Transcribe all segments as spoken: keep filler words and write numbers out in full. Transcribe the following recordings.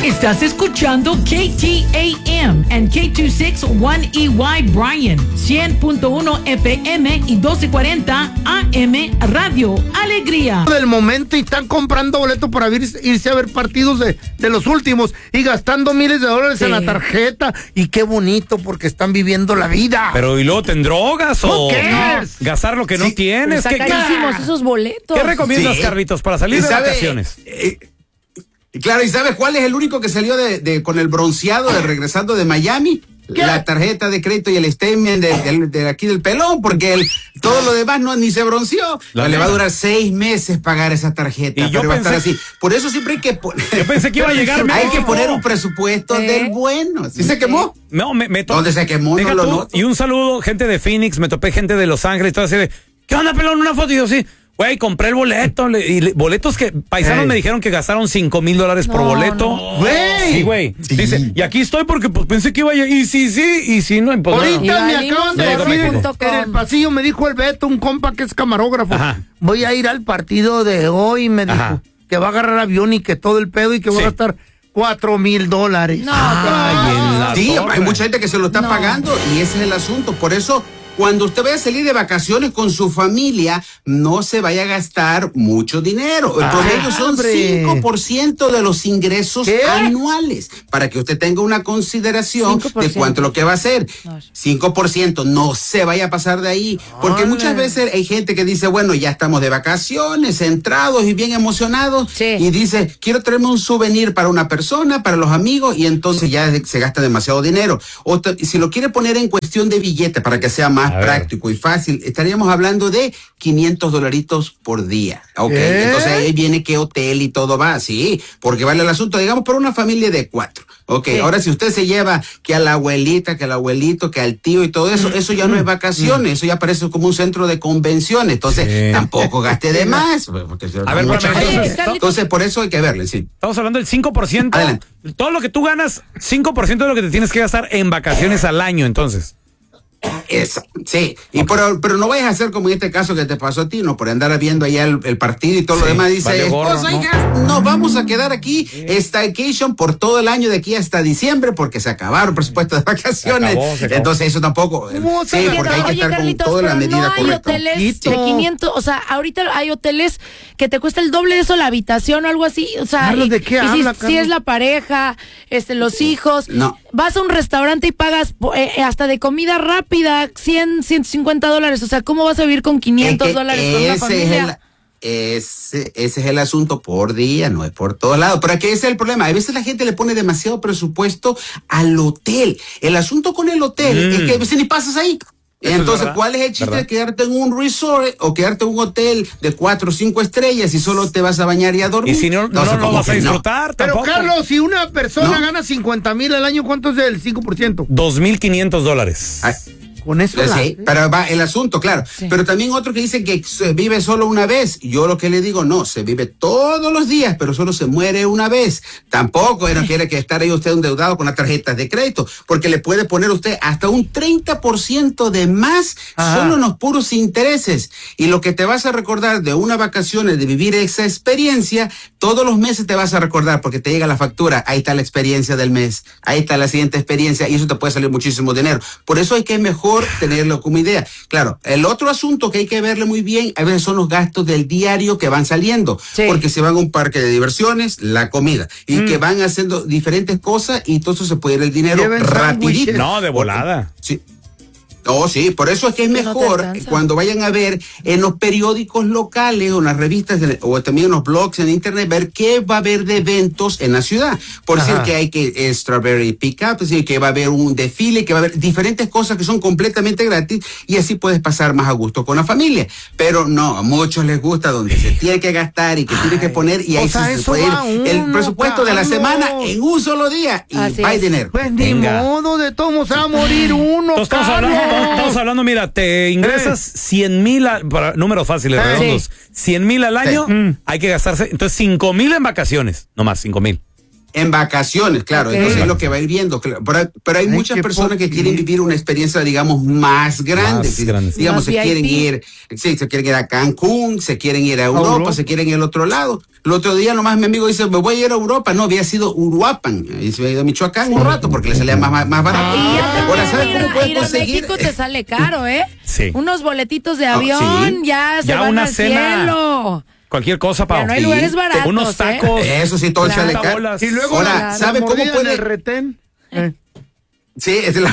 Estás escuchando K T A M and K dos sesenta y uno E Y Bryan, cien punto uno F M y doce cuarenta A M Radio Alegría. Del momento y están comprando boletos para irse, irse a ver partidos de, de los últimos y gastando miles de dólares sí. en la tarjeta. Y qué bonito porque están viviendo la vida. Pero ¿y luego te drogas o qué no, gastar lo que sí. no tienes? Están carísimos esos boletos. ¿Qué recomiendas, sí. Carlitos, para salir de sabe, vacaciones? Eh, Claro, ¿y sabes cuál es el único que salió de, de con el bronceado de regresando de Miami? ¿Qué? La tarjeta de crédito y el statement de, de, de aquí del pelón, porque el, todo lo demás no ni se bronceó. La le va a durar seis meses pagar esa tarjeta. Y yo pero pensé, va a estar así. Por eso siempre hay que poner. Yo pensé que iba a llegar. Hay que poner un presupuesto ¿Eh? del bueno. ¿Sí, ¿Sí se quemó? No, me, me to- ¿Dónde se quemó? No lo noto. Y un saludo, gente de Phoenix, me topé gente de Los Ángeles, todo así de, ¿qué onda, pelón? Una foto y yo sí. Güey, compré el boleto. Le, y le, boletos que paisanos hey. me dijeron que gastaron cinco mil dólares por no, boleto. Güey. No. Sí, güey. Sí. Dice, y aquí estoy porque pues, pensé que iba a. Y sí, sí, y sí, no. Pues, ahorita no. me acaban de decir en el pasillo, me dijo el Beto, un compa que es camarógrafo. Ajá. Voy a ir al partido de hoy, me dijo. Ajá. Que va a agarrar avión y que todo el pedo y que sí. va a gastar cuatro mil dólares. No, Ay, sí, hay mucha gente que se lo está no. pagando y ese es el asunto. Por eso. Cuando usted vaya a salir de vacaciones con su familia, no se vaya a gastar mucho dinero. El promedio son cinco por ciento de los ingresos ¿Qué? anuales, para que usted tenga una consideración cinco por ciento de cuánto lo que va a hacer. cinco por ciento, no se vaya a pasar de ahí, porque Hola. muchas veces hay gente que dice, bueno, ya estamos de vacaciones, centrados y bien emocionados, sí. y dice, quiero traerme un souvenir para una persona, para los amigos, y entonces ya se gasta demasiado dinero. O te, si lo quiere poner en cuestión de billete para que sea más práctico y fácil, estaríamos hablando de quinientos dolaritos por día. Ok, ¿Eh? Entonces ahí viene qué hotel y todo va, sí, porque vale el asunto, digamos, por una familia de cuatro. Ok, sí. Ahora si usted se lleva que a la abuelita, que al abuelito, que al tío y todo eso, eso ya no es vacaciones, eso ya parece como un centro de convenciones, entonces sí. tampoco gaste de más. Porque a ver, mucha entonces, entonces por eso hay que verle, sí. Estamos hablando del cinco por ciento. Adelante. Todo lo que tú ganas, cinco por ciento de lo que te tienes que gastar en vacaciones al año, entonces. Esa, sí, y okay. pero, pero no vayas a hacer como en este caso que te pasó a ti, no por andar viendo allá el, el partido y todo sí, lo demás, dice, vale gorro, pues, oiga, ¿no? nos vamos a quedar aquí, sí. staycation por todo el año de aquí hasta diciembre, porque se acabaron el presupuesto de vacaciones, se acabó, se acabó. Entonces eso tampoco, sí, porque hay que Oye, estar Carlitos, con toda la medida no hay correcta. hoteles de quinientos, o sea, ahorita hay hoteles que te cuesta el doble de eso la habitación o algo así, o sea, Carlos, y, ¿de qué y habla, si, si es la pareja, este, los hijos, no. vas a un restaurante y pagas eh, hasta de comida rápida, cien, ciento cincuenta dólares, o sea, ¿cómo vas a vivir con quinientos dólares con una familia? Es el, ese, ese es el asunto por día, no es por todos lados. Pero aquí ese es el problema. A veces la gente le pone demasiado presupuesto al hotel. El asunto con el hotel mm. es que a veces ni pasas ahí. Eso Entonces, es ¿cuál es el chiste ¿verdad? de quedarte en un resort o quedarte en un hotel de cuatro o cinco estrellas y solo te vas a bañar y a dormir? Y si no, no, no, no vas a disfrutar no. Pero, Carlos, si una persona no. gana cincuenta mil al año, ¿cuánto es el cinco por ciento? dos mil quinientos dólares. Ay. Con eso sí, la... pero va el asunto, claro. Sí. Pero también otro que dice que se vive solo una vez. Yo lo que le digo, no, se vive todos los días, pero solo se muere una vez. Tampoco no quiere que estar ahí usted endeudado con las tarjetas de crédito, porque le puede poner usted hasta un treinta por ciento de más Ajá. solo en los puros intereses. Y lo que te vas a recordar de una vacaciones, de vivir esa experiencia, todos los meses te vas a recordar, porque te llega la factura, ahí está la experiencia del mes, ahí está la siguiente experiencia, y eso te puede salir muchísimo dinero. Por eso hay que mejor tenerlo como idea. Claro, el otro asunto que hay que verle muy bien, a veces son los gastos del diario que van saliendo, sí. porque se van a un parque de diversiones, la comida, y mm. que van haciendo diferentes cosas y todo eso se puede ir el dinero rapidito. No, de volada. Sí. Oh, sí, por eso es que es mejor no cuando vayan a ver en los periódicos locales o en las revistas de, o también en los blogs en internet, ver qué va a haber de eventos en la ciudad. Por Ajá. decir que hay que eh, Strawberry Pickup, es decir, que va a haber un desfile, que va a haber diferentes cosas que son completamente gratis y así puedes pasar más a gusto con la familia. Pero no, a muchos les gusta donde se tiene que gastar y que Ay, tiene que poner y ahí sí se puede ir uno, el presupuesto de la semana en un solo día y va dinero. Pues ni modo, de todos se va a morir uno, Estamos hablando, mira, te ingresas cien mil, para números fáciles, eh, redondos, cien mil al año, sí. hay que gastarse, entonces cinco mil en vacaciones, no más, cinco mil. En vacaciones, claro, okay. Entonces es lo que va a ir viendo. Pero, pero hay Ay, muchas personas que quieren vivir una experiencia, digamos, más grande. Más grande. Digamos, más se V I P. Quieren ir, sí, se quieren ir a Cancún, se quieren ir a Europa, Europa, se quieren ir al otro lado. El otro día nomás mi amigo dice, me voy a ir a Europa. No, había sido Uruapan. Y se había ido a Michoacán un rato porque le salía más, más, más barato. Y ya Ahora, ¿sabes cómo puedes conseguir? México te sale caro, ¿eh? Sí. Unos boletitos de avión, oh, ¿sí? ya se ya van una al cena. Cielo. Cualquier cosa para no hay lugares baratos, unos tacos. ¿eh? Eso sí, todo sale caro. Y luego, ahora, ¿sabe cómo puede el retén? Eh. Sí,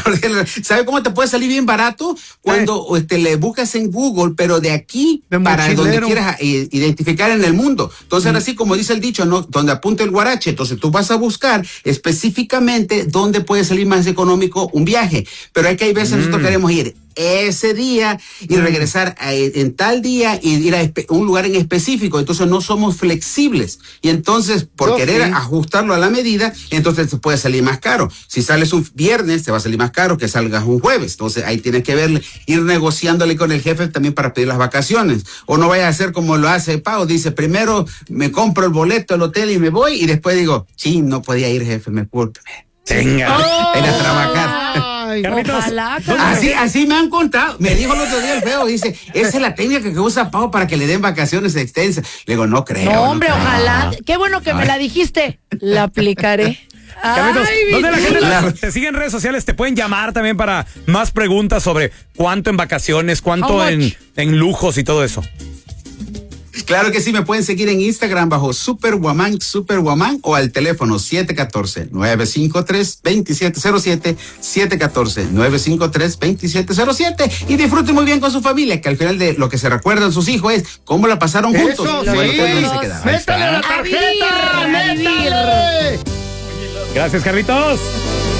¿sabe cómo te puede salir bien barato? Cuando eh. te le buscas en Google, pero de aquí de para donde quieras identificar en el mundo. Entonces, mm. ahora sí, como dice el dicho, ¿no? Donde apunta el guarache, entonces tú vas a buscar específicamente dónde puede salir más económico un viaje. Pero hay que hay veces mm. nosotros queremos ir ese día y regresar a, en tal día y ir a espe- un lugar en específico, entonces no somos flexibles y entonces por Yo querer sí. ajustarlo a la medida, entonces te puede salir más caro. Si sales un viernes te va a salir más caro que salgas un jueves, entonces ahí tienes que ver, ir negociándole con el jefe también para pedir las vacaciones, o no vayas a hacer como lo hace Pau, dice primero me compro el boleto del hotel y me voy y después digo, sí, no podía ir jefe, me culpeme. Tenga, oh, ven a trabajar. Ay, ojalá, así, así me han contado. Me dijo el otro día el feo, dice, esa es la técnica que usa Pau para que le den vacaciones extensas. Le digo, no creo. No, hombre, no creo. Ojalá. Qué bueno que Ay. me la dijiste. La aplicaré. Carlitos, ¿dónde la gente la, te sigue en redes sociales? Te pueden llamar también para más preguntas sobre cuánto en vacaciones, cuánto en, en lujos y todo eso. Claro que sí, me pueden seguir en Instagram bajo Superwoman, Superwoman o al teléfono siete uno cuatro, nueve cinco tres, dos siete cero siete, siete uno cuatro, nueve cinco tres, dos siete cero siete y disfruten muy bien con su familia, que al final de lo que se recuerdan sus hijos es cómo la pasaron juntos. Eso, sí. Bueno, se ¡Métale la tarjeta! ¡Métale! Gracias, Carlitos.